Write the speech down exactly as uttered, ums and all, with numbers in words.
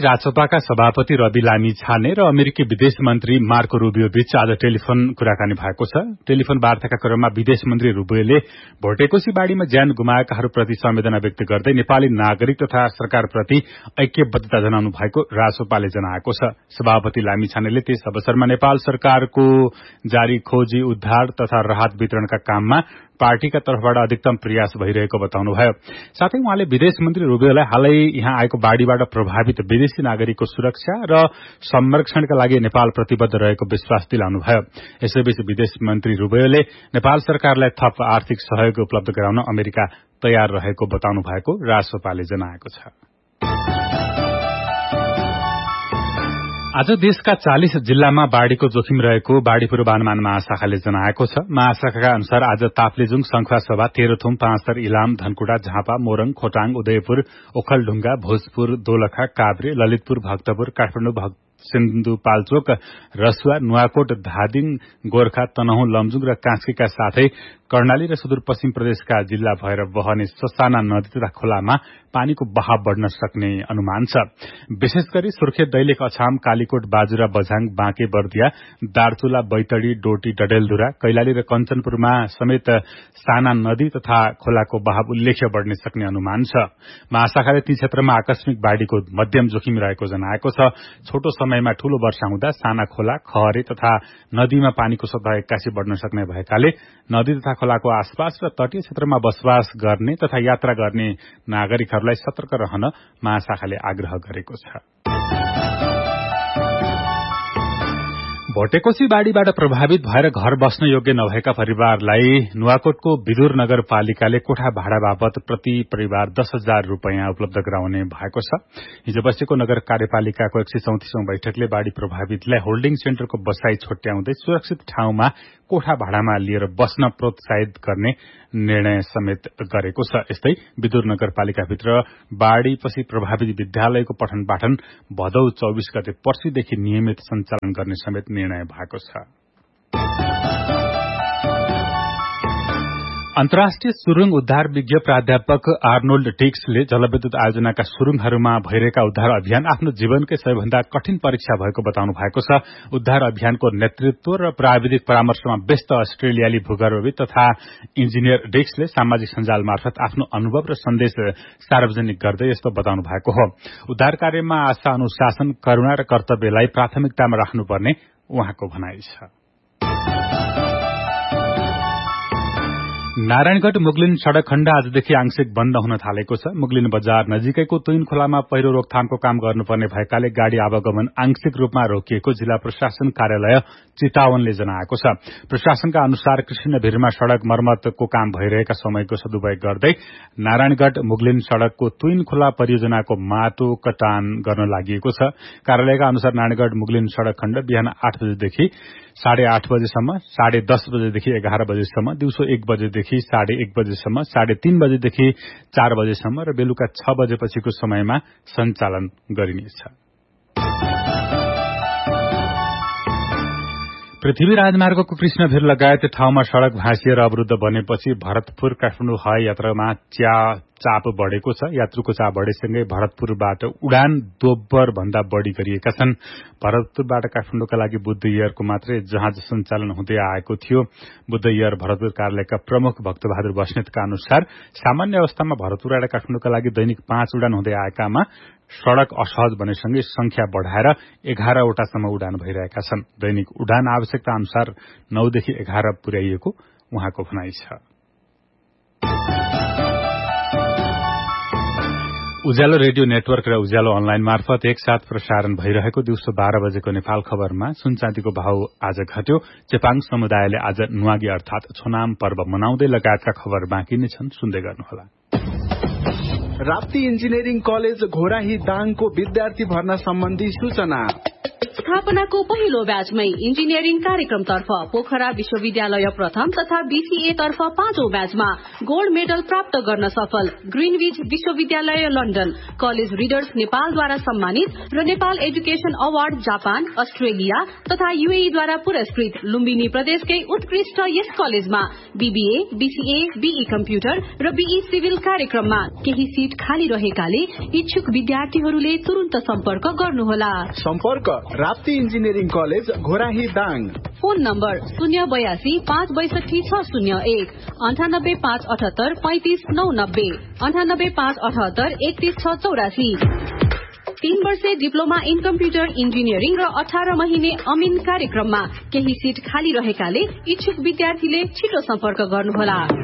राजसभाका सभापति रवि लामिछाने र अमेरिकी विदेश मन्त्री मार्को रूबियो बीच आज टेलिफोन कुराकानी भएको छ। टेलिफोन वार्ताका क्रममा विदेश मन्त्री रूबियोले भोटेकोशी बाढ़ीमा ज्यान गुमाएकाहरूप्रति संवेदना व्यक्त गर्दै नेपाली नागरिक तथा सरकारप्रति ऐक्यबद्धता जनाउनु भएको राजसभाले जनाएको छ। सभापति लामिछानेले त्यस अवसरमा नेपाल सरकारको जारी खोजी उद्धार तथा राहत वितरणका काममा पार्टीका तर्फबाट अधिकतम प्रयास भइरहेको बताउनुभयो। साथै उहाँले विदेश मन्त्री रूबियोलाई हालै यहाँ आएको बाढ़ीबाट प्रभावित विदेशी नागरिकको सुरक्षा र संरक्षणका लागि नेपाल प्रतिबद्ध रहेको विश्वास दिलाउनुभयो। यसैबीच विदेश मन्त्री रूबियोले नेपाल सरकारलाई थप आर्थिक सहयोग उपलब्ध गराउन अमेरिका तयार रहेको बताउनु भएको राजसभाले जनाएको छ। आज देशका चालिस जिल्लामा बाढ़ीको जोखिम रहेको बाढ़ी पूर्वानुमान महाशाखाले जनाएको छ। महाशाखाका अनुसार आज ताप्लेजुङ, संखुवासभा, तेह्रथुम, पाँचथर, इलाम, धनकुटा, झापा, मोरङ, खोटाङ, उदयपुर, ओखलढुंगा, भोजपुर, दोलखा, काभ्रे, ललितपुर, भक्तपुर, काठमाडौँ, सिन्धुपाल्चोक, रसुवा, नुवाकोट, धादिङ, गोर्खा, तनहुँ, लमजुङ र कास्कीका साथै कर्णाली र सुदूरपश्चिम प्रदेशका जिल्ला भएर बहने ससाना नदी तथा खोलामा पानीको बहाव बढ़न सक्ने अनुमान छ। विशेष गरी सुर्खेत, दैलेख, अछाम, कालीकोट, बाजुरा, बझाङ, बाँके, बर्दिया, दार्चुला, बैतडी, डोटी, डडेलधुरा, कैलाली र कञ्चनपुरमा समेत साना नदी तथा खोलाको बहाव उल्लेख्य बढ़ने सक्ने अनुमान छ। महाशाखाले ती क्षेत्रमा आकस्मिक बाढ़ीको मध्यम जोखिम रहेको जनाएको छ। छोटो समयमा ठूलो वर्षा हुँदा साना खोला, खहरे तथा नदीमा पानीको सतह एक्कासी बढ़न सक्ने भएकाले नदी तथा खोलाको आसपास र तटीय क्षेत्रमा बसोबास गर्ने तथा यात्रा गर्ने नागरिकहरूलाई सतर्क रहन महाशाखाले आग्रह गरेको छ। भोटेकोशी बाढ़ीबाट प्रभावित भएर घर बस्न योग्य नभएका परिवारलाई नुवाकोटको विदुर नगरपालिकाले कोठा भाडा बाबत प्रति परिवार दस हजार रूपियाँ उपलब्ध गराउने भएको छ। हिजो बसेको नगर कार्यपालिकाको एक सय चौतिसौं बैठकले बाढ़ी प्रभावितलाई होल्डिङ सेन्टरको बसाई छोट्याउँदै सुरक्षित ठाउँमा कोठा भाडामा लिएर बस्न प्रोत्साहित गर्ने निर्णय समेत गरेको छ। यस्तै विदुर नगरपालिकाभित्र बाढ़ीपछि प्रभावित विद्यालयको पठन पाठन भदौ चौबीस गते पर्सीदेखि नियमित सञ्चालन गर्ने समेत निर्णय भएको छ। अन्तर्राष्ट्रिय सुरुङ उद्धार विज्ञ प्राध्यापक आर्नोल्ड टिक्सले जलविद्युत आयोजनाका सुरुङहरूमा भइरहेका उद्धार अभियान आफ्नो जीवनकै सबैभन्दा कठिन परीक्षा भएको बताउनु भएको छ। उद्धार अभियानको नेतृत्व र प्राविधिक परामर्शमा व्यस्त अस्ट्रेलियाली भूगर्भविद तथा इन्जिनियर डिक्सले सामाजिक सञ्जाल मार्फत आफ्नो अनुभव र सन्देश सार्वजनिक गर्दै यस्तो बताउनु भएको हो। उद्धार कार्यमा आशा, अनुशासन, करुणा र कर्तव्यलाई प्राथमिकतामा राख्नुपर्ने उहाँको भनाइ छ। नारायणगढ़ मुगलिन सड़क खण्ड आजदेखि आंशिक बन्द हुन थालेको छ। मुगलिन बजार नजिकैको तुइन खोलामा पहिरो रोकथामको काम गर्नुपर्ने भएकाले गाड़ी आवागमन आंशिक रूपमा रोकिएको जिल्ला प्रशासन कार्यालय चितावनले जनाएको छ। प्रशासनका अनुसार कृष्ण भिरमा सड़क मर्मतको काम भइरहेका समयको सदुपयोग गर्दै नारायणगढ़ मुगलिन सड़कको तुइन खोला परियोजनाको माटो कटान गर्न लागि छ। कार्यालयका अनुसार नारायणगढ़ मुगलिन सड़क खण्ड बिहान आठ बजेदेखि साढे आठ बजेसम्म, साढे दस बजेदेखि एघार बजेसम्म, दिउँसो एक बजेदेखि साढे एक बजेसम्म, साढे तीन बजेदेखि चार बजेसम्म र बेलुका छ बजेपछिको समयमा सञ्चालन गरिनेछ। पृथ्वी राजमार्गको कृष्णभिर लगायत ठाउँमा सड़क भाँसिएर अवरूद्ध बनेपछि भरतपुर काठमाडौँ हवाई यात्रामा च्या चाप बढ़ेको छ। यात्रुको चाप बढ़ेसँगै भरतपुरबाट उडान दोब्बर भन्दा बढ़ी गरिएका छन्। भरतपुरबाट काठमाडौँका लागि बुद्ध एयरको मात्रै जहाज सञ्चालन हुँदै आएको थियो। बुद्ध एयर भरतपुर कार्यालयका प्रमुख भक्तबहादुर बस्नेतका अनुसार सामान्य अवस्थामा भरतपुरबाट काठमाडौँका लागि दैनिक पाँच उडान हुँदै आएकामा सड़क असहज बनेसँगै संख्या बढ़ाएर एघारवटासम्म उडान भइरहेका छन्। दैनिक उडान आवश्यकता अनुसार नौदेखि एघार पुर्याइएको उहाँको भनाइ छ। उज्यालो रेडियो नेटवर्क र उज्यालो अनलाइन मार्फत एकसाथ प्रसारण भइरहेको दिउँसो बाह्र बजेको नेपाल खबरमा सुनचाँदीको भाव आज घट्यो। चेपाङ समुदायले आज नुवागी अर्थात छोनाम पर्व मनाउँदै लगायतका खबर बाँकी नै छन्, सुन्दै गर्नुहोला। राप्ती इन्जिनियरिङ कलेज घोराही दाङको विद्यार्थी भर्ना सम्बन्धी सूचना। स्थापनाको पहिलो ब्याचमै इन्जिनियरिङ कार्यक्रमतर्फ पोखरा विश्वविद्यालय प्रथम तथा बीसीए तर्फ पाँचौं ब्याचमा गोल्ड मेडल प्राप्त गर्न सफल ग्रीनविच विश्वविद्यालय लन्डन, कलेज रिडर्स नेपालद्वारा सम्मानित र Nepal education award Japan, Australia तथा यूएई द्वारा पुरस्कृत लुम्बिनी प्रदेशकै उत्कृष्ट यस कलेजमा बीबीए, बीसीए, बीई कम्प्युटर र बीई सिभिल कार्यक्रममा केही सीट खाली रहेकाले इच्छुक विद्यार्थीहरूले तुरुन्त सम्पर्क गर्नुहोला। सम्पर्क Rapti engineering college Ghorahi Dang. Phone number शून्य बयासी पाँच बैसठी छ शून्य एक अन्ठानब्बे पाँच अठहत्तर पैंतिस नौ नब्बे अन्ठानब्बे पाँच अठहत्तर एकतीस छ चौरासी। तीन वर्षे डिप्लोमा इन कम्प्युटर इन्जिनियरिङ र अठार महिने अमिन कार्यक्रममा केही सीट खाली रहेकाले इच्छुक विद्यार्थीले छिटो सम्पर्क गर्नुहोला।